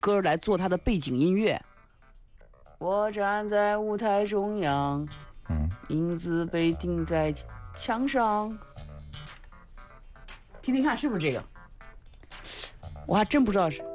歌来做它的背景音乐。我站在舞台中央，影子被钉在墙上。听听看是不是这个？我还真不知道是。